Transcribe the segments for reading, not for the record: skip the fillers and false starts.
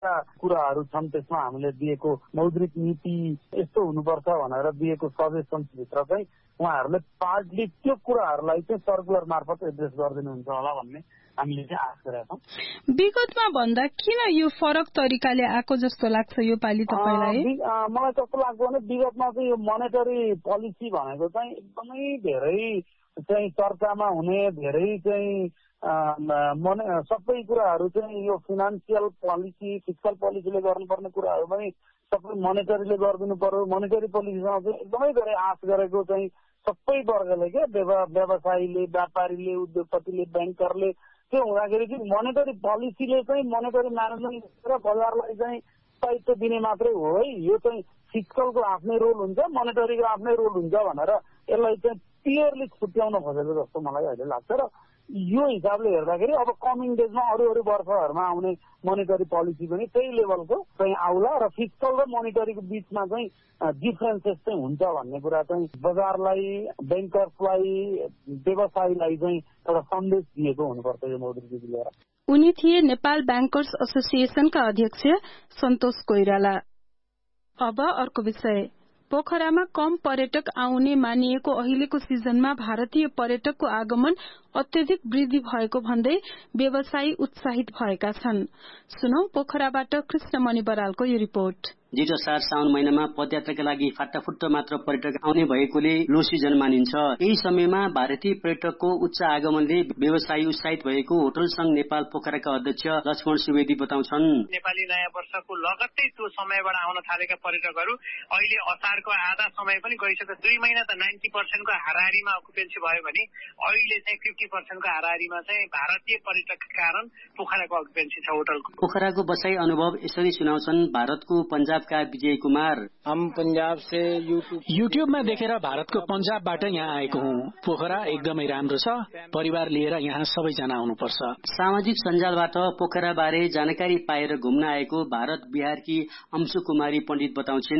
कुराहरू छन् त्यसमा हामीले दिएको मौद्रिक नीति यस्तो हुनुपर्छ भनेर दिएको सजेसन्स भित्र चाहिँ उहाँहरूले पार्टली त्यो कुराहरूलाई चाहिँ सर्कुलर मार्फत एड्रेस गरिदिनुहुन्छ होला भन्ने हामीले चाहिँ आश गरेका छौँ। विगतमा भन्दा किन यो फरक तरिकाले आएको जस्तो लाग्छ यो पालि तपाईलाई? मलाई कस्तो लाग्छ भने विगतमा चाहिँ यो मोनेटरी पोलिसी भनेको चाहिँ एकदमै धेरै चाहिँ चर्चामा हुने, धेरै चाहिँ सबै कुराहरू चाहिँ यो फाइनान्सियल पोलिसी फिस्कल पोलिसीले गर्नुपर्ने कुराहरू पनि सबै मोनेटरीले गरिदिनु पर्यो। मोनेटरी पोलिसीसँग चाहिँ एकदमै धेरै आश गरेको चाहिँ सबै वर्गले क्या, व्यवसायीले, व्यापारीले, उद्योगपतिले, ब्याङ्करले, त्यो हुँदाखेरि चाहिँ मोनेटरी पोलिसीले चाहिँ मोनेटरी म्यानेजमेन्ट र बजारलाई चाहिँ दायित्व दिने मात्रै हो है, यो चाहिँ फिस्कलको आफ्नै रोल हुन्छ, मोनेटरीको आफ्नै रोल हुन्छ भनेर यसलाई चाहिँ क्लियरली छुट्याउन खोजेको जस्तो मलाई अहिले लाग्छ। र यो हिसाबले हेर्दाखेरि अब कमिङ डेजमा अरू वर्षहरूमा आउने मोनेटरी पोलिसी पनि त्यही लेभलको चाहिँ आउला र फिस्कल र मोनेटरीको बिचमा चाहिँ डिफरेन्सेस चाहिँ हुन्छ भन्ने कुरा चाहिँ बजारलाई, ब्याङ्कर्सलाई, व्यवसायीलाई चाहिँ एउटा सन्देश दिएको हुनुपर्छ यो मौद्रिक नीति लिएर। उनी थिए नेपाल ब्याङ्कर्स एसोसिएसनका अध्यक्ष सन्तोष कोइराला। अब अर्को विषय, पोखरामा कम पर्यटक आउने मानिएको अहिलेको सिजनमा भारतीय पर्यटकको आगमन अत्यधिक वृद्धि भएको भन्दै व्यवसायी उत्साहित भएका छन्। सुनौ पोखराबाट कृष्णमणि बरालको यो रिपोर्ट। जेठ असार साउन महिनामा पदयात्राका लागि फाटाफुट्ट मात्र पर्यटक आउने भएकोले लो सिजन मानिन्छ। यही समयमा भारतीय पर्यटकको उच्च आगमनले व्यवसायी उत्साहित भएको होटल संघ नेपाल पोखराका अध्यक्ष लक्ष्मण सुवेदी बताउँछन्। नेपाली नयाँ वर्षको लगत्तै त्यो समयबाट आउन थालेका पर्यटकहरू अहिले असारको आधा समय पनि गइसक्यो। 2 महिना त 90% को हाराहारीमा अकुपेन्सी भयो भने अहिले चाहिँ 50% को हाराहारीमा चाहिँ भारतीय पर्यटकका कारण पोखराको अकुपेन्सी छ होटलको। पोखराको बसाई अनुभव यसरी सुनाउँछन् भारतको पंजाब का विजय कुमार। हम पंजाब से यूट्यूब में देखेर भारतको पंजाबबाट यहाँ आएको हुँ। पोखरा एकदमै राम्रो छ, परिवार लिएर यहाँ सबैजना आउनुपर्छ। सामाजिक सञ्जालबाट पोखरा बारे जानकारी पाएर घुम्न आएको भारत बिहारकी अंशु कुमारी पण्डित बताउँछिन्।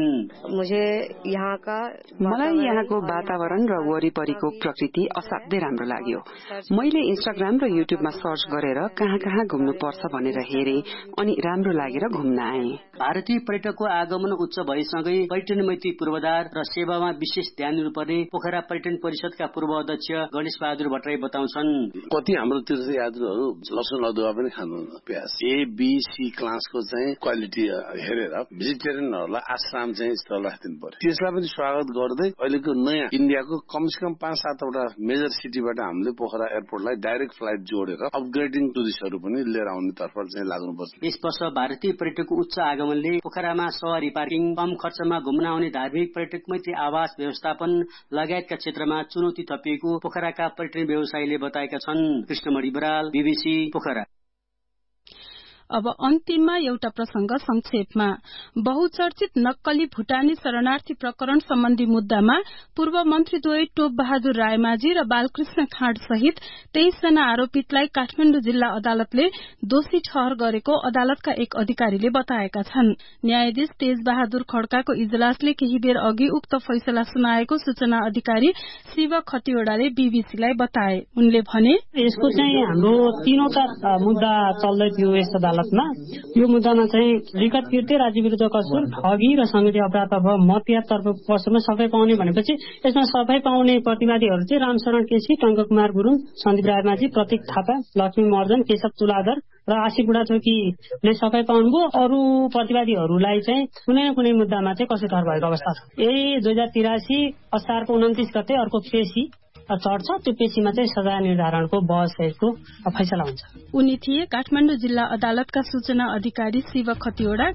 मलाई यहाँको वातावरण र वरिपरिको प्रकृति असाध्यै राम्रो लाग्यो। मैले इन्स्टाग्राम र युट्युबमा सर्च गरेर कहाँ कहाँ घुम्नु पर्छ भनेर हेरे अनि राम्रो लागेर घुम्न आए। भारतीय पर्यटकको आगमन उच्च भएसँगै पर्यटन मैत्री पूर्वाधार र सेवामा विशेष ध्यान दिनुपर्ने पोखरा पर्यटन परिषदका पूर्व अध्यक्ष गणेश बहादुर भट्टराई बताउँछन्। कति हाम्रो तीर्थयात्रीहरू लसुन अदुवा पनि खानुहुन्न, प्याज ABC क्लासको चाहिँ क्वालिटी हेरेर भेजिटेरियनहरूलाई आश्रम चाहिँ स्थल राखिदिनु पर्यो। त्यसलाई पनि स्वागत गर्दै अहिलेको नयाँ इन्डियाको कमसेकम 5-7 वटा मेजर सिटीबाट हामीले पोखरा एयरपोर्टलाई डाइरेक्ट फ्लाइट जोडेर अपग्रेडिङ टुरिस्टहरू पनि लिएर आउने तर्फ चाहिँ लाग्नुपर्छ। यस वर्ष भारतीय पर्यटकको उच्च आगमनले पोखरामा सवारी पार्किङ, कम खर्चमा घुम्न आउने धार्मिक पर्यटक मैत्री आवास व्यवस्थापन लगायतका क्षेत्रमा चुनौती थपिएको पोखराका पर्यटन व्यवसायीले बताएका छन्। कृष्णमणि बराल, BBC पोखरा। अब अन्तिममा एउटा प्रसंग संक्षेपमा। बहुचर्चित नक्कली भूटानी शरणार्थी प्रकरण सम्बन्धी मुद्दामा पूर्व मन्त्रीद्वय टोप बहादुर रायमाझी र बालकृष्ण खाँड सहित 23 जना आरोपितलाई काठमाडौँ जिल्ला अदालतले दोषी ठहर गरेको अदालतका एक अधिकारीले बताएका छन्। न्यायाधीश तेज बहादुर खड्काको इजलासले केही बेर अघि उक्त फैसला सुनाएको सूचना अधिकारी शिव खतिवड़ाले बीबीसीलाई बताए। उनले भने, यसको चाहिँ हाम्रो तीनवटा मुद्दा चल्दै थियो यस अदालतमा। यो मुद्दामा चाहिँ रिकत कृत्य, राज्य विरुद्ध कसुर, ठगी र संगठित अपराधतर्फ मतयातर्फ पक्षमा सफाई पाउने भनेपछि यसमा सफाई पाउने प्रतिवादीहरू चाहिँ रामशरण केसी, टंक कुमार गुरुङ, सन्दीप रायमाझी, प्रतीक थापा, लक्ष्मी महर्जन, केशव तुलाधर र आशी बुढाथोकीले सफाई पाउनुभयो। अरू प्रतिवादीहरूलाई चाहिँ कुनै न कुनै मुद्दामा चाहिँ कसै ठहर भएको अवस्था छ। यही 2083 असारको 29 गते अर्को पेशी चढ्छ, त्यो पेशीमा चाहिँ सजाय निर्धारणको बहसको फैसला हुन्छ। उनी थिए काठमाडौँ जिल्ला अदालतका सूचना अधिकारी शिव खतिवड़ा।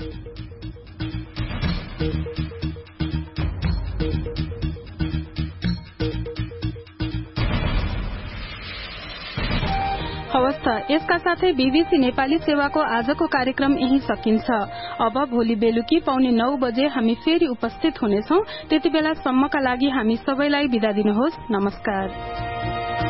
हवस् त, यसका साथै बीबीसी नेपाली सेवाको आजको कार्यक्रम यही सकिन्छ। अब भोलि बेलुकी 9:15 बजे हामी फेरि उपस्थित हुनेछौं। त्यति बेलासम्मका लागि हामी सबैलाई बिदा दिनुहोस्। नमस्कार।